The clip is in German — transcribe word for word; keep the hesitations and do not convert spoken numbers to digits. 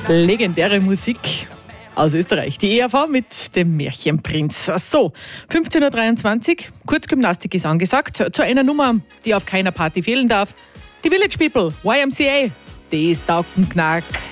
Legendäre Musik aus Österreich. Die E R V mit dem Märchenprinz. So, fünfzehn Uhr dreiundzwanzig, Kurzgymnastik ist angesagt. Zu einer Nummer, die auf keiner Party fehlen darf. Die Village People, Y M C A, das taugt 'n Knack.